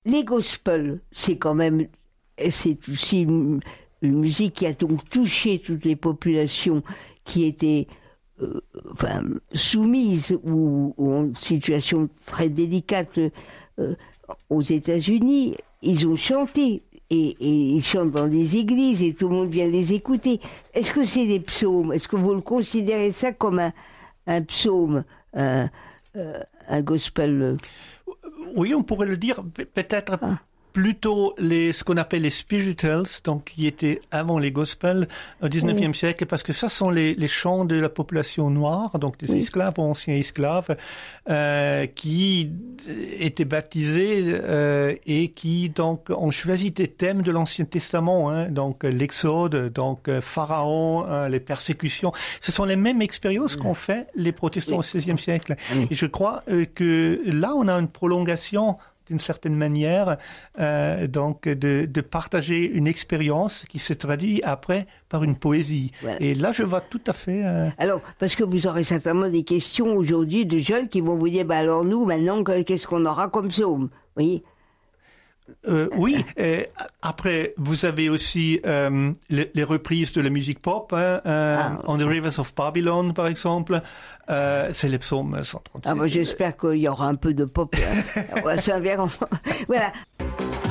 les gospels, c'est aussi une musique qui a donc touché toutes les populations qui étaient soumises ou en situation très délicate aux États-Unis. Ils ont chanté et ils chantent dans des églises et tout le monde vient les écouter. Est-ce que c'est des psaumes? Est-ce que vous le considérez ça comme un psaume, un gospel? Oui, on pourrait le dire. Peut-être plutôt ce qu'on appelle les spirituals, donc qui étaient avant les gospels au 19e siècle, parce que ça sont les chants de la population noire, donc des esclaves ou anciens esclaves, qui étaient baptisés et qui donc ont choisi des thèmes de l'Ancien Testament, donc l'Exode, donc Pharaon, les persécutions. Ce sont les mêmes expériences qu'ont fait les protestants au XVIe siècle. Et je crois que là, on a une prolongation d'une certaine manière, donc de partager une expérience qui se traduit après par une poésie. Voilà. Et là, je vois tout à fait... Alors, parce que vous aurez certainement des questions aujourd'hui de jeunes qui vont vous dire, alors nous, maintenant, qu'est-ce qu'on aura comme psaume? Oui. Oui, après vous avez aussi les reprises de la musique pop, On the Rivers of Babylon par exemple, c'est les psaumes 136. J'espère qu'il y aura un peu de pop. Ça vient. Voilà.